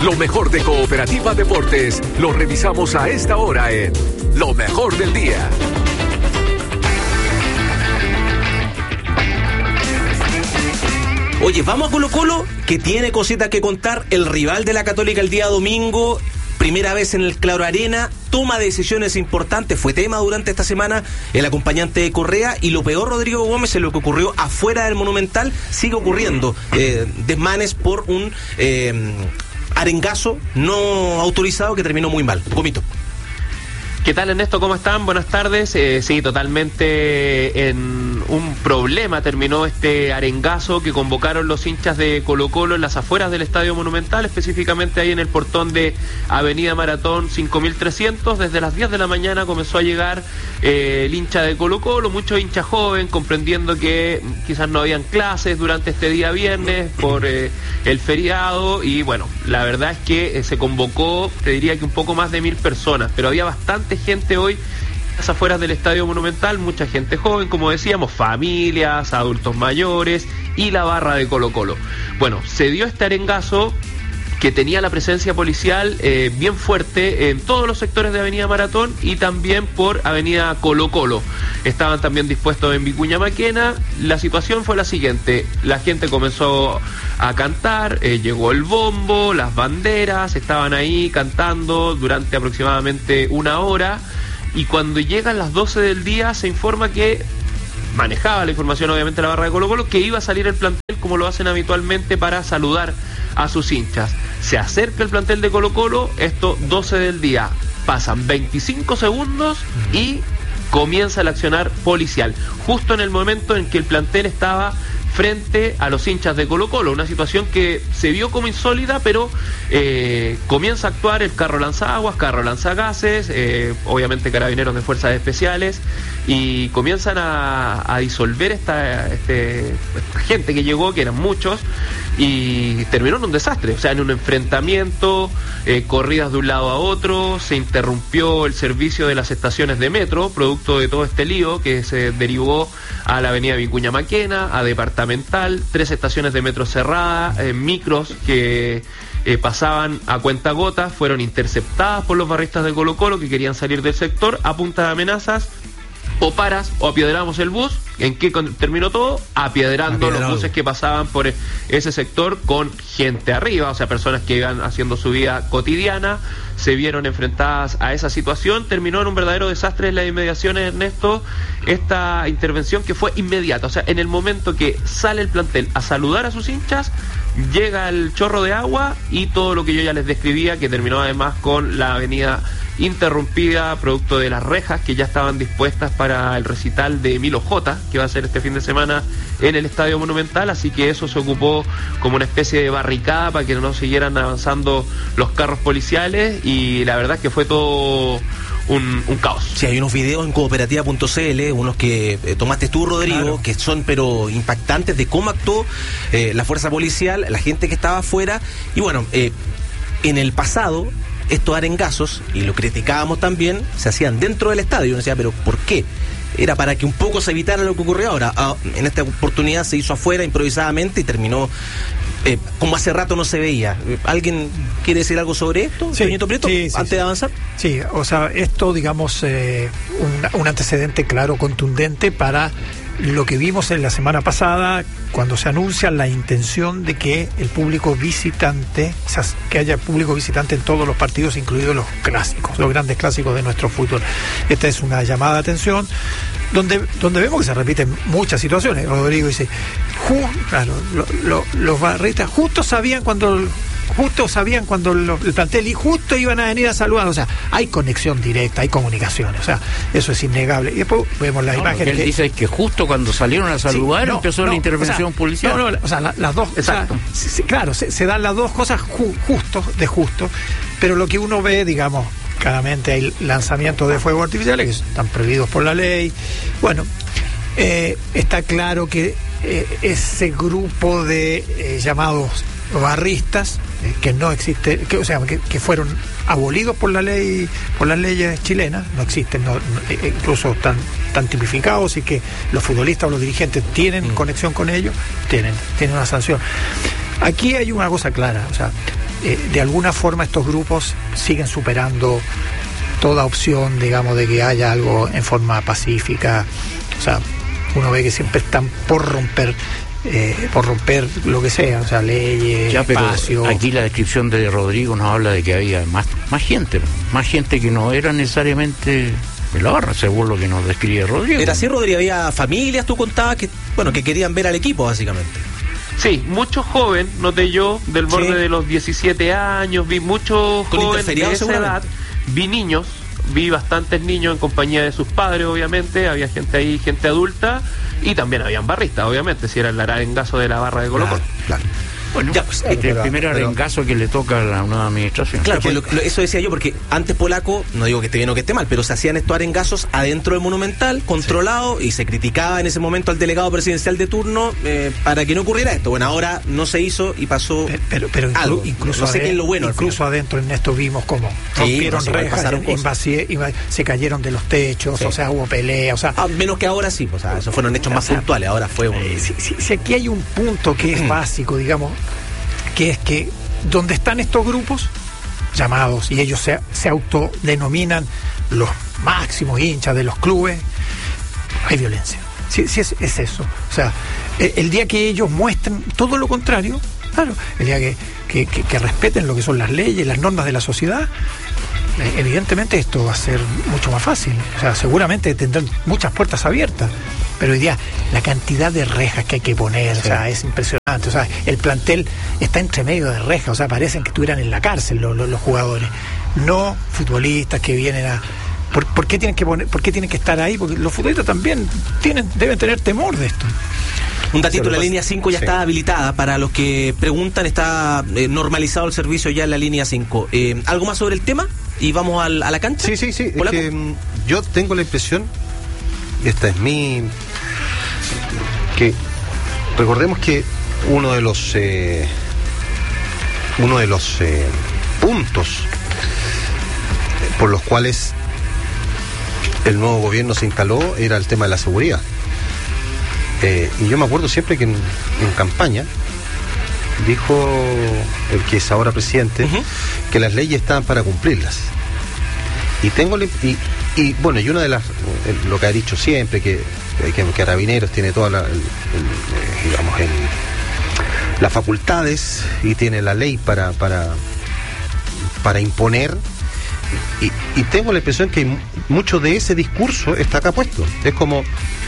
Lo mejor de Cooperativa Deportes lo revisamos a esta hora en Lo Mejor del Día. Oye, vamos a Colo-Colo, que tiene cositas que contar. El rival de la Católica el día domingo, primera vez en el Claro Arena, toma decisiones importantes. Fue tema durante esta semana el acompañante de Correa, y lo peor, Rodrigo Gómez, en lo que ocurrió afuera del Monumental, sigue ocurriendo. Desmanes por un arengazo no autorizado que terminó muy mal. Gomito. ¿Qué tal, Ernesto? ¿Cómo están? Buenas tardes. Sí, totalmente en un problema terminó este arengazo que convocaron los hinchas de Colo-Colo en las afueras del Estadio Monumental, específicamente ahí en el portón de Avenida Maratón 5300. Desde las 10 de la mañana comenzó a llegar el hincha de Colo-Colo, muchos hinchas jóvenes, comprendiendo que quizás no habían clases durante este día viernes por el feriado, y bueno, la verdad es que se convocó, te diría que un poco más de 1000 personas, pero había bastante gente hoy en las afueras del Estadio Monumental, mucha gente joven, como decíamos, familias, adultos mayores y la barra de Colo-Colo. Bueno, se dio este arengazo que tenía la presencia policial bien fuerte en todos los sectores de Avenida Maratón y también por Avenida Colo-Colo. Estaban también dispuestos en Vicuña Maquena. La situación fue la siguiente: la gente comenzó a cantar, llegó el bombo, las banderas, estaban ahí cantando durante aproximadamente una hora, y cuando llegan las 12 del día se informa que, manejaba la información obviamente la barra de Colo-Colo, que iba a salir el plantel como lo hacen habitualmente para saludar a sus hinchas. Se acerca el plantel de Colo-Colo, esto 12 del día, pasan 25 segundos y comienza el accionar policial, justo en el momento en que el plantel estaba frente a los hinchas de Colo-Colo, una situación que se vio como insólita, pero comienza a actuar el carro lanzaguas, carro lanzagases, obviamente carabineros de fuerzas especiales, y comienzan a disolver esta gente que llegó, que eran muchos, y terminó en un desastre, o sea, en un enfrentamiento, corridas de un lado a otro, se interrumpió el servicio de las estaciones de metro, producto de todo este lío que se derivó a la avenida Vicuña Maquena, a Departamental, 3 estaciones de metro cerradas, micros que pasaban a cuentagotas, fueron interceptadas por los barristas de Colo-Colo que querían salir del sector a punta de amenazas: o paras o apiedraramos el bus. ¿En qué terminó todo? Apiedrando los buses que pasaban por ese sector con gente arriba, o sea, personas que iban haciendo su vida cotidiana, se vieron enfrentadas a esa situación. Terminó en un verdadero desastre en las inmediaciones, Ernesto, esta intervención que fue inmediata, o sea, en el momento que sale el plantel a saludar a sus hinchas, llega el chorro de agua y todo lo que yo ya les describía, que terminó además con la avenida interrumpida producto de las rejas que ya estaban dispuestas para el recital de Milo J, que va a ser este fin de semana en el Estadio Monumental, así que eso se ocupó como una especie de barricada para que no siguieran avanzando los carros policiales, y la verdad es que fue todo un caos. Sí, hay unos videos en cooperativa.cl, unos que tomaste tú, Rodrigo, claro, que son pero impactantes de cómo actuó la fuerza policial, la gente que estaba afuera, y bueno, en el pasado estos arengazos, y lo criticábamos también, se hacían dentro del estadio. Uno decía, pero ¿por qué? Era para que un poco se evitara lo que ocurrió ahora. En esta oportunidad se hizo afuera improvisadamente y terminó como hace rato no se veía. ¿Alguien quiere decir algo sobre esto, sí, Toñito Prieto, antes de avanzar? Sí, o sea, esto, digamos, un antecedente claro, contundente para lo que vimos en la semana pasada, cuando se anuncia la intención de que el público visitante, o sea, que haya público visitante en todos los partidos, incluidos los clásicos, los grandes clásicos de nuestro fútbol. Esta es una llamada de atención donde vemos que se repiten muchas situaciones. Rodrigo dice, claro, los barristas justo sabían cuando el plantel y justo iban a venir a saludar. O sea, hay conexión directa, hay comunicaciones, o sea, eso es innegable. Y después vemos la imagen. Él dice que justo cuando salieron a saludar empezó la intervención policial. O sea, las dos. Exacto. O sea, claro, se dan las dos cosas justo, pero lo que uno ve, digamos, claramente hay lanzamientos de fuegos artificiales que están prohibidos por la ley. Bueno, está claro que ese grupo de llamados barristas que no existe, que fueron abolidos por la ley, por las leyes chilenas, no existen, incluso están tipificados, y que los futbolistas o los dirigentes tienen conexión con ellos, tienen una sanción. Aquí hay una cosa clara, o sea, de alguna forma estos grupos siguen superando toda opción, digamos, de que haya algo en forma pacífica. O sea, uno ve que siempre están por romper lo que sea, o sea, leyes, espacio. Aquí la descripción de Rodrigo nos habla de que había más gente que no era necesariamente de la barra, según lo que nos describe Rodrigo. ¿Era así, Rodrigo? ¿Había familias, tú contabas, que querían ver al equipo, básicamente? Sí, muchos jóvenes, noté yo, del borde de los 17 años, vi muchos jóvenes de esa edad, vi niños, vi bastantes niños en compañía de sus padres, obviamente, había gente ahí, gente adulta, y también habían barristas, obviamente, si era el arengazo de la barra de Colo-Colo. Claro. Bueno, ya, pues, el primer arengazo que le toca a la nueva administración. Claro, eso decía yo, porque antes Polaco, no digo que esté bien o que esté mal, pero se hacían estos arengazos adentro del Monumental, controlado, y se criticaba en ese momento al delegado presidencial de turno para que no ocurriera esto. Bueno, ahora no se hizo y pasó pero algo. Incluso no sé qué es lo bueno. Incluso adentro en esto vimos cómo rompieron rejas, se cayeron de los techos, o sea, hubo pelea, o sea... menos que ahora sí, o sea, esos fueron hechos más puntuales, ahora fue un... Si aquí hay un punto que es básico, digamos, que es que donde están estos grupos llamados, y ellos se autodenominan los máximos hinchas de los clubes, hay violencia. Sí, es eso. O sea, el día que ellos muestren todo lo contrario, claro, el día que respeten lo que son las leyes, las normas de la sociedad, evidentemente esto va a ser mucho más fácil. O sea, seguramente tendrán muchas puertas abiertas, pero hoy día la cantidad de rejas que hay que poner, o sea, es impresionante. O sea, el plantel está entre medio de rejas, o sea, parecen que estuvieran en la cárcel los jugadores, no futbolistas que vienen a... ¿Por qué tienen que estar ahí? Porque los futbolistas también deben tener temor de esto. Un datito, la línea 5 ya está habilitada. Para los que preguntan, está normalizado el servicio ya en la línea 5. ¿Algo más sobre el tema? ¿Y vamos a la cancha? Sí. Es que, yo tengo la impresión, esta es que recordemos que uno de los puntos por los cuales el nuevo gobierno se instaló era el tema de la seguridad. Y yo me acuerdo siempre que en campaña dijo el que es ahora presidente que las leyes estaban para cumplirlas. Y bueno, y una de las, lo que ha dicho siempre, que Carabineros tiene todas las facultades y tiene la ley para imponer. Y tengo la impresión que mucho de ese discurso está acá puesto. Es como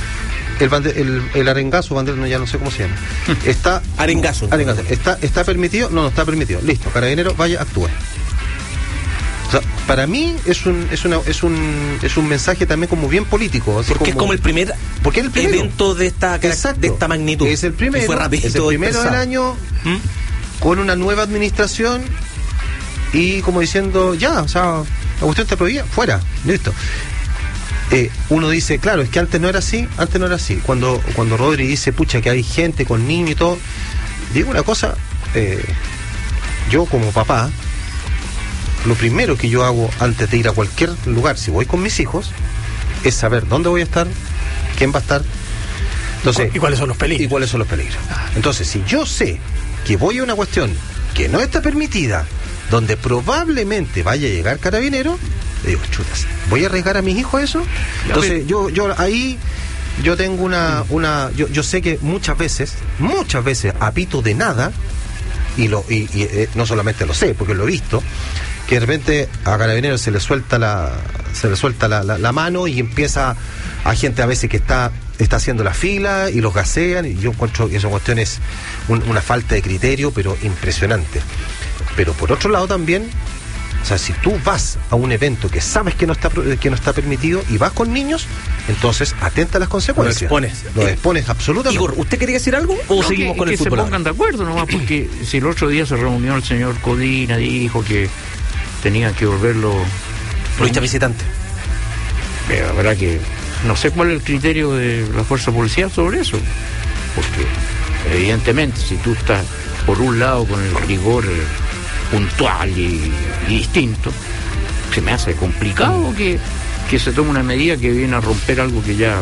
el arengazo, bandera, ya no sé cómo se llama. Está arengazo. ¿Está permitido? No está permitido. Listo, Carabinero, vaya, actúe. O sea, para mí es un mensaje también como bien político. Porque es como el primer evento de esta magnitud. Es el primero. Fue rapidito, es el primero del año con una nueva administración y como diciendo, ya, o sea, la cuestión está prohibida, fuera, listo. Uno dice, claro, es que antes no era así. Cuando Rodri dice, pucha, que hay gente con niños y todo, digo una cosa, yo como papá, lo primero que yo hago antes de ir a cualquier lugar, si voy con mis hijos, es saber dónde voy a estar, quién va a estar. Entonces, ¿y cuáles son los peligros? Entonces, si yo sé que voy a una cuestión que no está permitida, donde probablemente vaya a llegar Carabinero, le digo, chutas, ¿voy a arriesgar a mis hijos eso? Entonces, yo ahí yo tengo yo sé que muchas veces apito de nada, y no solamente lo sé, porque lo he visto, que de repente a Carabineros se le suelta la mano y empieza a gente a veces que está haciendo la fila y los gasean, y yo encuentro que esa cuestión es una falta de criterio, pero impresionante. Pero por otro lado también, o sea, si tú vas a un evento que sabes que no está permitido y vas con niños, entonces atenta a las consecuencias. Lo expones absolutamente. Igor, ¿usted quería decir algo o seguimos con el fútbol? Que se pongan de acuerdo nomás, porque si el otro día se reunió el señor Codina, dijo que tenían que volverlo hincha visitante. La verdad que no sé cuál es el criterio de la fuerza policial sobre eso, porque evidentemente si tú estás por un lado con el rigor puntual y distinto, se me hace complicado que se tome una medida que viene a romper algo que ya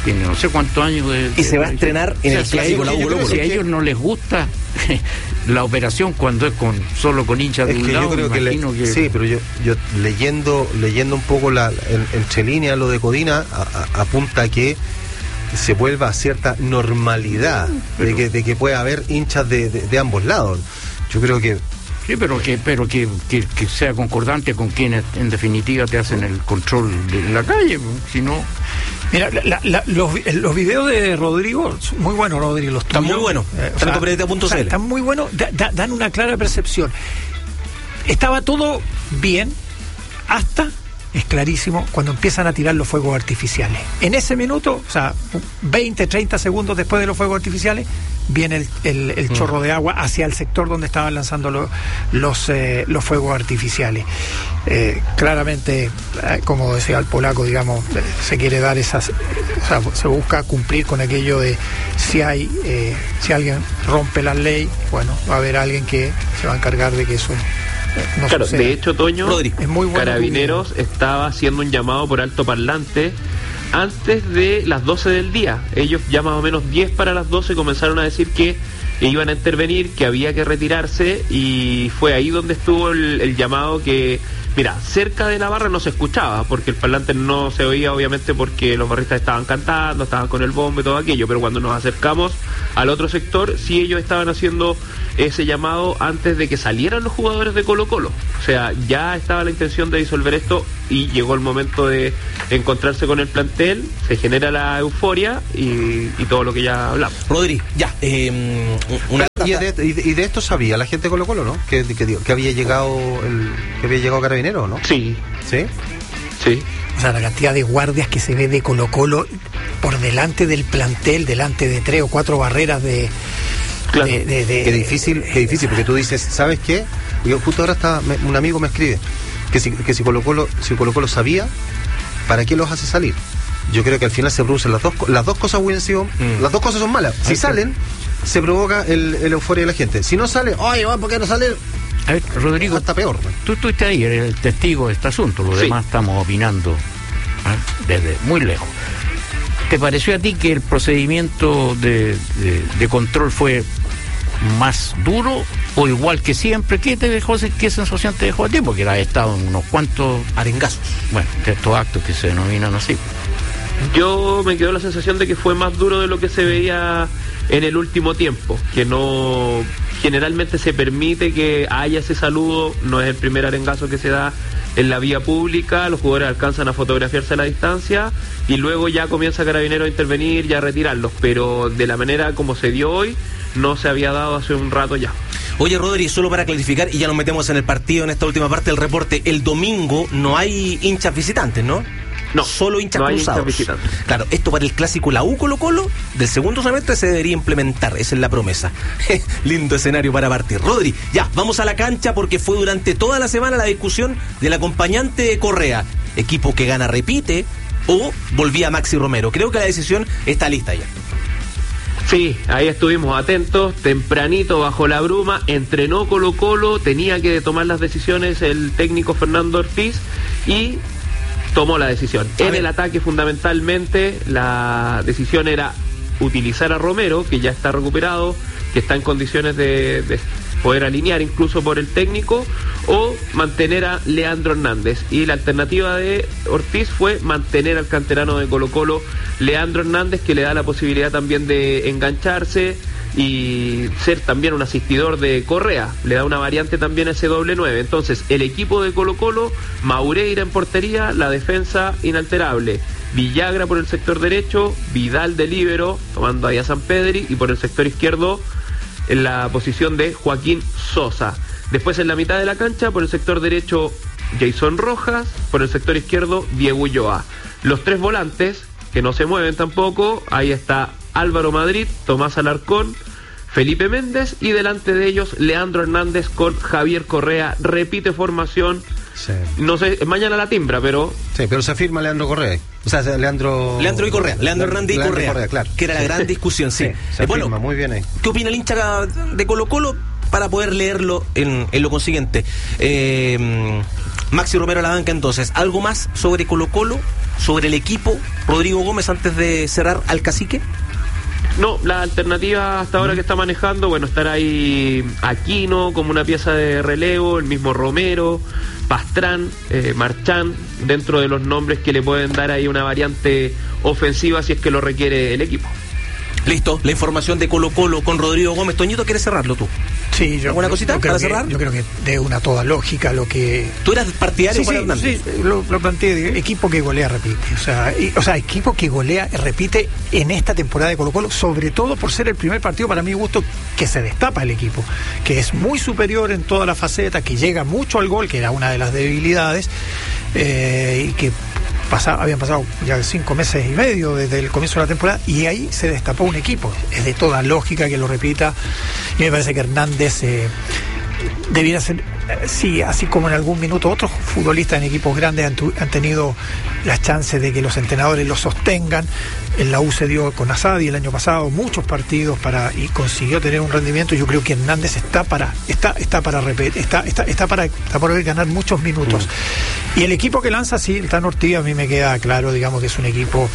tiene no sé cuántos años y se va a estrenar en el clásico la U. Si a ellos no les gusta la operación cuando es solo con hinchas de un lado, yo creo que sí, pero yo leyendo un poco entre líneas lo de Codina apunta a que se vuelva a cierta normalidad de que pueda haber hinchas de ambos lados. Yo creo que sí, pero que sea concordante con quienes en definitiva te hacen el control de la calle, si no. Mira, los videos de Rodrigo, muy buenos, Rodrigo, los tuyos. Están muy buenos, están muy buenos, dan una clara percepción. Estaba todo bien hasta, es clarísimo, cuando empiezan a tirar los fuegos artificiales. En ese minuto, o sea, 20, 30 segundos después de los fuegos artificiales, viene el chorro de agua hacia el sector donde estaban lanzando los fuegos artificiales. Claramente, como decía el polaco, digamos, se quiere dar esas, o sea, se busca cumplir con aquello de si alguien rompe la ley, bueno, va a haber alguien que se va a encargar de que eso no claro, suceda. De hecho, Toño, es muy bueno. Carabineros estaba haciendo un llamado por altoparlante antes de las 12 del día. Ellos ya más o menos 10 para las 12 comenzaron a decir que iban a intervenir, que había que retirarse, y fue ahí donde estuvo el llamado que, mira, cerca de la barra no se escuchaba, porque el parlante no se oía, obviamente, porque los barristas estaban cantando, estaban con el bombo y todo aquello, pero cuando nos acercamos al otro sector, sí ellos estaban haciendo ese llamado antes de que salieran los jugadores de Colo-Colo. O sea, ya estaba la intención de disolver esto y llegó el momento de encontrarse con el plantel, se genera la euforia y todo lo que ya hablamos. Rodri, ya, y de esto sabía la gente de Colo-Colo, ¿no? Que había llegado Carabineros, ¿no? Sí. ¿Sí? Sí. O sea, la cantidad de guardias que se ve de Colo-Colo por delante del plantel, delante de 3 o 4 barreras de... Claro. Qué difícil, porque tú dices, ¿sabes qué? Yo justo ahora un amigo me escribe que si Colo-Colo sabía, ¿para qué los hace salir? Yo creo que al final se producen las dos cosas hubieran sido, las dos cosas son malas. Si salen, se provoca el euforia de la gente. Si no sale, oye, ¿por qué no sale? A ver, Rodrigo, está peor. Tú estuviste ahí, eres el testigo de este asunto, los demás estamos opinando desde muy lejos. ¿Te pareció a ti que el procedimiento de control fue más duro o igual que siempre? ¿Qué sensación te dejó a ti? Porque has estado en unos cuantos arengazos, bueno, de estos actos que se denominan así. Yo me quedó la sensación de que fue más duro de lo que se veía en el último tiempo, que no generalmente se permite que haya ese saludo, no es el primer arengazo que se da en la vía pública, los jugadores alcanzan a fotografiarse a la distancia y luego ya comienza Carabineros a intervenir y a retirarlos, pero de la manera como se dio hoy no se había dado hace un rato ya. Oye, Rodri, solo para clarificar, y ya nos metemos en el partido, en esta última parte del reporte, el domingo no hay hinchas visitantes, ¿no? No, solo hinchas no cruzados. Claro, esto para el clásico la U Colo-Colo del segundo semestre se debería implementar, esa es la promesa. Lindo escenario para partir. Rodri, ya, vamos a la cancha porque fue durante toda la semana la discusión del acompañante de Correa. Equipo que gana repite o volvía Maxi Romero. Creo que la decisión está lista ya. Sí, ahí estuvimos atentos, tempranito bajo la bruma, entrenó Colo-Colo, tenía que tomar las decisiones el técnico Fernando Ortiz y tomó la decisión. En el ataque fundamentalmente la decisión era utilizar a Romero, que ya está recuperado, que está en condiciones de poder alinear incluso por el técnico, o mantener a Leandro Hernández. Y la alternativa de Ortiz fue mantener al canterano de Colo-Colo, Leandro Hernández, que le da la posibilidad también de engancharse y ser también un asistidor de Correa, le da una variante también a ese doble 9. Entonces el equipo de Colo-Colo, Maureira en portería, la defensa inalterable, Villagra por el sector derecho, Vidal de líbero tomando ahí a Sampedri, y por el sector izquierdo en la posición de Joaquín Sosa. Después en la mitad de la cancha, por el sector derecho Jason Rojas, por el sector izquierdo Diego Ulloa. Los tres volantes que no se mueven tampoco, ahí está Álvaro Madrid, Tomás Alarcón, Felipe Méndez, y delante de ellos Leandro Hernández con Javier Correa. Repite formación. Sí. No sé, mañana la timbra, pero... Sí, pero se firma Leandro Correa. O sea, Leandro y Correa. Leandro Hernández y Correa, claro. Que era la gran discusión, sí. Se firma, muy bien ahí. ¿Qué opina el hincha de Colo-Colo? Para poder leerlo en lo consiguiente. Maxi Romero a la banca entonces. ¿Algo más sobre Colo-Colo? sobre el equipo Rodrigo Gómez antes de cerrar al Cacique? No, la alternativa hasta ahora que está manejando, bueno, estará ahí Aquino como una pieza de relevo, el mismo Romero, Pastrán, Marchán, dentro de los nombres que le pueden dar ahí una variante ofensiva si es que lo requiere el equipo. Listo, la información de Colo-Colo con Rodrigo Gómez. Toñito, ¿quieres cerrarlo tú? Sí, ¿alguna cosita para cerrar? Yo creo que de una toda lógica lo que... ¿Tú eras partidario de Hernández? Sí, lo planteé, equipo que golea repite. O sea, equipo que golea repite en esta temporada de Colo-Colo, sobre todo por ser el primer partido, para mi gusto, que se destapa el equipo, que es muy superior en todas las facetas, que llega mucho al gol, que era una de las debilidades, y que habían pasado ya 5 meses y medio desde el comienzo de la temporada, y ahí se destapó un equipo. Es de toda lógica que lo repita, y me parece que Hernández debiera ser, sí, así como en algún minuto otros futbolistas en equipos grandes han tenido las chances de que los entrenadores los sostengan. En la U se dio con Asadi el año pasado muchos partidos y consiguió tener un rendimiento. Yo creo que Hernández está para poder ganar muchos minutos. Y el equipo que lanza, sí, el Tan Ortiz, a mí me queda claro, digamos, que es un equipo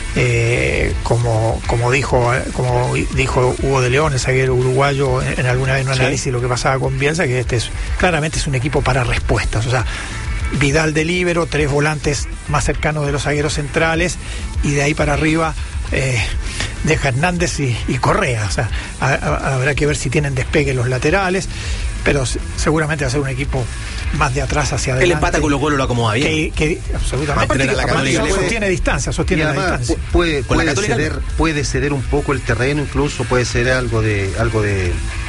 como dijo Hugo de León, el zaguero uruguayo, en alguna vez en un análisis de lo que pasaba con Bielsa, que claramente es un equipo para respuestas. O sea, Vidal de líbero, 3 volantes más cercanos de los zagueros centrales, y de ahí para arriba deja Hernández y Correa. O sea, habrá que ver si tienen despegue los laterales, pero seguramente va a ser un equipo más de atrás hacia adelante. El empate a Colo-Colo lo acomoda bien. Absolutamente. Sostiene distancia. Puede ceder un poco el terreno, incluso puede ser algo de